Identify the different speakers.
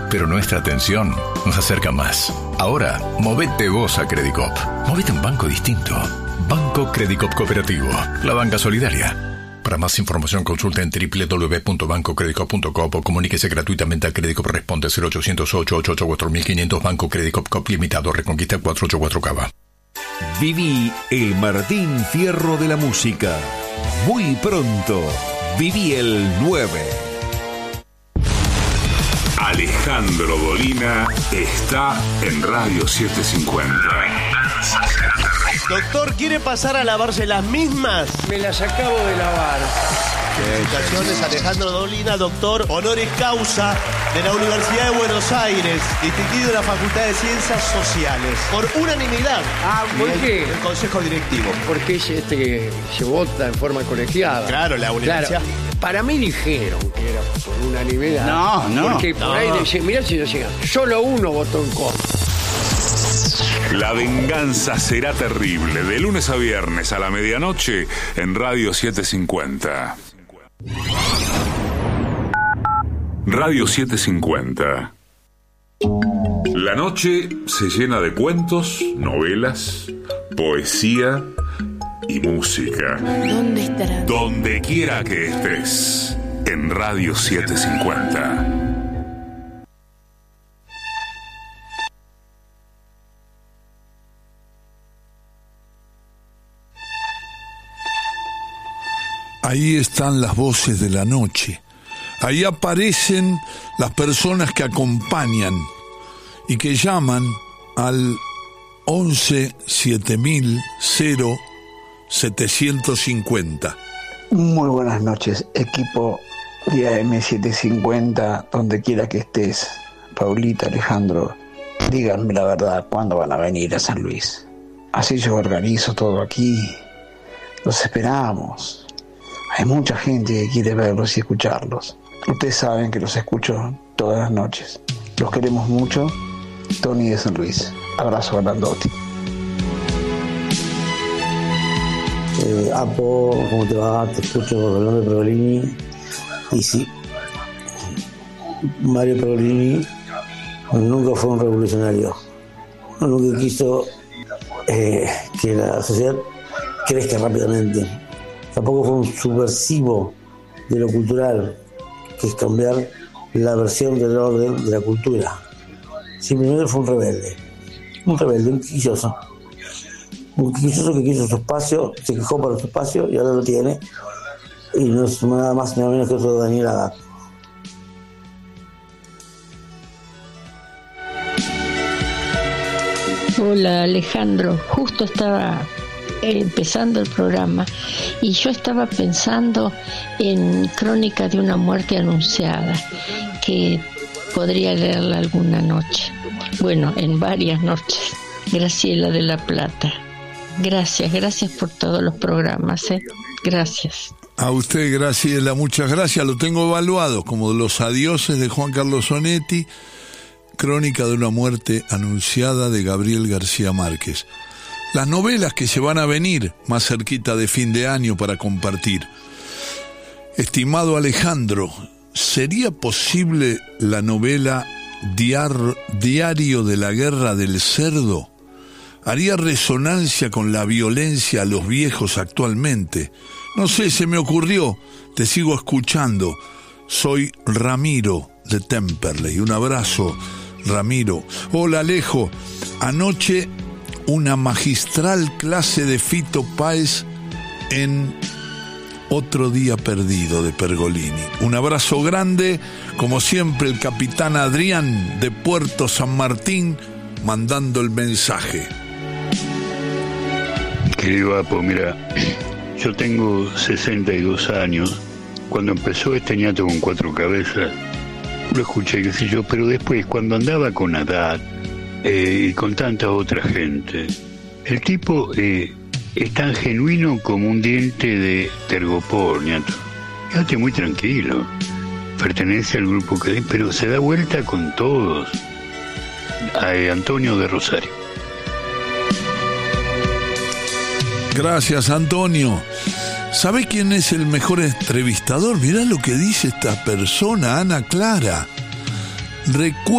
Speaker 1: pero nuestra atención nos acerca más. Ahora, movete vos a Credicop. Movete a un banco distinto. Banco Credicop Cooperativo, la banca solidaria. Para más información consulta en www.bancocredicop.com o comuníquese gratuitamente al Credicop Responde 0800-888-4500 Banco Credicop Cop Limitado, Reconquista 484 Cava.
Speaker 2: Viví el Martín Fierro de la música. Muy pronto, viví el 9.
Speaker 3: Alejandro Dolina está en Radio 750.
Speaker 4: Doctor, ¿quiere pasar a lavarse las mismas?
Speaker 5: Me las acabo de lavar.
Speaker 4: Felicitaciones, Alejandro Dolina, doctor honoris causa de la Universidad de Buenos Aires, distinguido de la Facultad de Ciencias Sociales, por unanimidad.
Speaker 5: ¿Por qué?
Speaker 4: El Consejo Directivo.
Speaker 5: Porque es que se vota en forma colegiada.
Speaker 4: Claro, la universidad.
Speaker 5: Claro. Para mí dijeron que era por unanimidad.
Speaker 6: No.
Speaker 5: Porque por ahí decían, mirá si no llegan. Solo uno votó en contra.
Speaker 3: La venganza será terrible. De lunes a viernes a la medianoche en Radio 750. Radio 750. La noche se llena de cuentos, novelas, poesía y música.
Speaker 7: ¿Dónde estarás?
Speaker 3: Donde quiera que estés, en Radio 750.
Speaker 8: Ahí están las voces de la noche. Ahí aparecen las personas que acompañan y que llaman al 11 7000 0750.
Speaker 9: Muy buenas noches, equipo de AM750, donde quiera que estés. Paulita, Alejandro, díganme la verdad, ¿cuándo van a venir a San Luis? Así yo organizo todo aquí. Los esperamos. Hay mucha gente que quiere verlos y escucharlos. Ustedes saben que los escucho todas las noches. Los queremos mucho. Tony de San Luis. Abrazo grandote.
Speaker 10: Apo, ¿cómo te va? Te escucho hablando de Pergolini. Y sí, Mario Pergolini nunca fue un revolucionario. Nunca quiso que la sociedad crezca rápidamente. Tampoco fue un subversivo de lo cultural, que es cambiar la versión del orden de la cultura. Simplemente fue un rebelde, un quisquilloso. Un quisquilloso que quiso su espacio, se quejó para su espacio y ahora lo tiene. Y no es nada más ni nada menos que otro Daniel Haddad.
Speaker 7: Hola Alejandro, justo estaba empezando el programa y yo estaba pensando en Crónica de una muerte anunciada, que podría leerla alguna noche, bueno, en varias noches. Graciela de la Plata. Gracias por todos los programas, gracias.
Speaker 8: A usted, Graciela, muchas gracias. Lo tengo evaluado como Los Adioses de Juan Carlos Onetti, Crónica de una muerte anunciada de Gabriel García Márquez. Las novelas que se van a venir más cerquita de fin de año para compartir. Estimado Alejandro, ¿sería posible la novela Diario de la Guerra del Cerdo? Haría resonancia con la violencia a los viejos actualmente. No sé, se me ocurrió. Te sigo escuchando. Soy Ramiro de Temperley. Un abrazo, Ramiro. Hola, Alejo. Anoche una magistral clase de Fito Páez en Otro Día Perdido de Pergolini. Un abrazo grande, como siempre el capitán Adrián de Puerto San Martín mandando el mensaje.
Speaker 11: Querido Apo, mira, yo tengo 62 años. Cuando empezó este ñato con 4 cabezas, lo escuché, qué sé yo, pero después, cuando andaba con Haddad y con tanta otra gente, el tipo es tan genuino como un diente de Tergopor, ñato. Quédate muy tranquilo. Pertenece al grupo que... pero se da vuelta con todos. Antonio de Rosario.
Speaker 8: Gracias, Antonio. ¿Sabe quién es el mejor entrevistador? Mirá lo que dice esta persona, Ana Clara.